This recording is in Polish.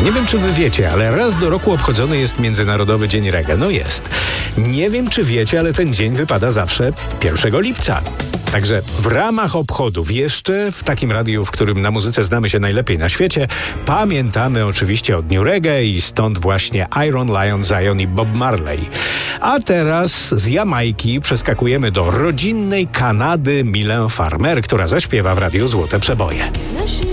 Nie wiem, czy wy wiecie, ale raz do roku obchodzony jest Międzynarodowy Dzień Reggae. No jest. Nie wiem, czy wiecie, ale ten dzień wypada zawsze 1 lipca. Także w ramach obchodów jeszcze w takim radiu, w którym na muzyce znamy się najlepiej na świecie, pamiętamy oczywiście o Dniu Reggae i stąd właśnie Iron Lion, Zion i Bob Marley. A teraz z Jamajki przeskakujemy do rodzinnej Kanady Mylę Farmer, która zaśpiewa w radiu Złote Przeboje.